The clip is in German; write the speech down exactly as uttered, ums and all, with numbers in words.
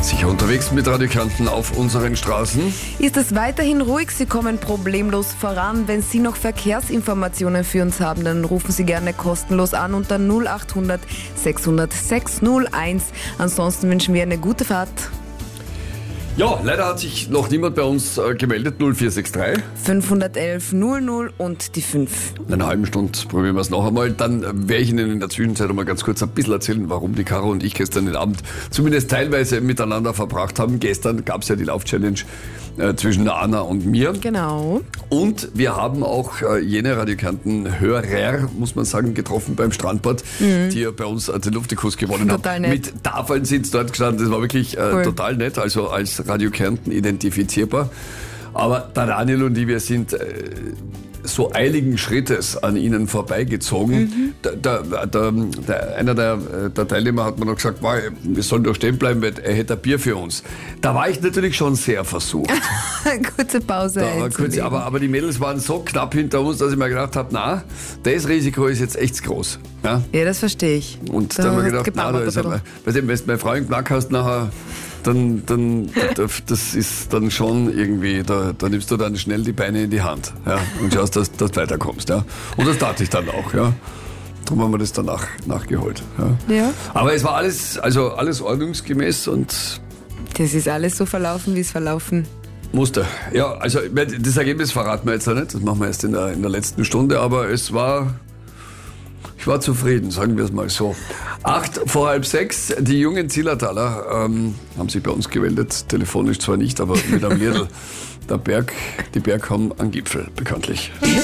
Sicher unterwegs mit Radio Kärnten auf unseren Straßen. Ist es weiterhin ruhig? Sie kommen problemlos voran. Wenn Sie noch Verkehrsinformationen für uns haben, dann rufen Sie gerne kostenlos an unter null acht hundert sechshundert sechshunderteins. Ansonsten wünschen wir eine gute Fahrt. Ja, leider hat sich noch niemand bei uns äh, gemeldet. null vier sechs drei. fünfhundertelf null null und die fünf. In einer halben Stunde probieren wir es noch einmal. Dann äh, werde ich Ihnen in der Zwischenzeit einmal ganz kurz ein bisschen erzählen, warum die Caro und ich gestern den Abend zumindest teilweise miteinander verbracht haben. Gestern gab es ja die Lauf-Challenge äh, zwischen der Anna und mir. Genau. Und wir haben auch äh, jene Radio Kärnten Hörer, muss man sagen, getroffen beim Strandbad, mhm. die ja bei uns äh, den Luftikus gewonnen total haben. Nett. Mit Tafeln sind sie dort gestanden. Das war wirklich äh, cool. total nett. Also als Radio Kärnten identifizierbar. Aber der Daniel und ich, wir sind äh, so eiligen Schrittes an ihnen vorbeigezogen. Mhm. Der, der, der, der, einer der, der Teilnehmer hat mir noch gesagt, wow, wir sollen doch stehen bleiben, weil er hätte ein Bier für uns. Da war ich natürlich schon sehr versucht. Kurze Pause. Da war kurz, aber, aber die Mädels waren so knapp hinter uns, dass ich mir gedacht habe, na, das Risiko ist jetzt echt groß. Ja, ja, das verstehe ich. Und da, da habe ich gedacht, na, da ist aber, weißt du, wenn du meine Frau im Knack hast nachher, dann, dann das ist dann schon irgendwie, da, da nimmst du dann schnell die Beine in die Hand, ja, und schaust, dass, dass du weiterkommst. Ja. Und das tat ich dann auch. Ja. Darum haben wir das danach nachgeholt. Ja. Ja. Aber es war alles, also alles ordnungsgemäß und das ist alles so verlaufen, wie es verlaufen musste. Ja, also das Ergebnis verraten wir jetzt ja nicht, das machen wir erst in der, in der letzten Stunde, aber es war... Ich war zufrieden, sagen wir es mal so. Acht vor halb sechs, die jungen Zillertaler ähm, haben sich bei uns gemeldet, telefonisch zwar nicht, aber mit einem Liedl. Der Berg, die Berg haben einen Gipfel, bekanntlich.